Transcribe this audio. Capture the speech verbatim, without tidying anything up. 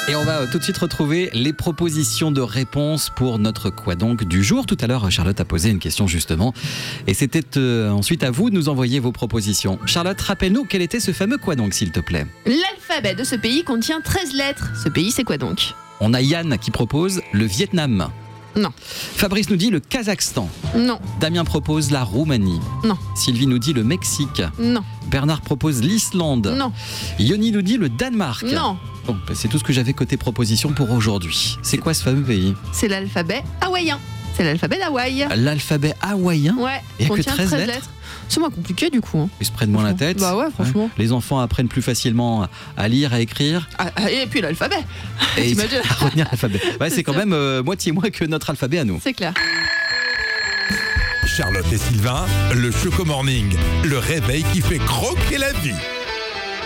Et on va tout de suite retrouver les propositions de réponses pour notre quoi donc du jour. Tout à l'heure, Charlotte a posé une question justement. Et c'était euh, ensuite à vous de nous envoyer vos propositions. Charlotte, rappelle-nous quel était ce fameux quoi donc, s'il te plaît. L'alphabet de ce pays contient treize lettres. Ce pays, c'est quoi donc ? On a Yann qui propose le Vietnam. Non. Fabrice nous dit le Kazakhstan. Non. Damien propose la Roumanie. Non. Sylvie nous dit le Mexique. Non. Bernard propose l'Islande. Non. Yoni nous dit le Danemark. Non. Bon, bah, c'est tout ce que j'avais côté proposition pour aujourd'hui. C'est quoi ce fameux pays ? C'est l'alphabet hawaïen. C'est l'alphabet d'Hawaï. L'alphabet hawaïen ? Ouais. Il y a que contient treize treize lettres lettres. C'est moins compliqué du coup. Hein. Ils se prennent moins la tête. Bah ouais, franchement. Ouais. Les enfants apprennent plus facilement à lire, à écrire. Ah, et puis l'alphabet. Et T'imagines ? à retenir l'alphabet. Ouais, c'est quand même euh, moitié moins que notre alphabet à nous. C'est clair. Charlotte et Sylvain, le Choco Morning, le réveil qui fait croquer la vie.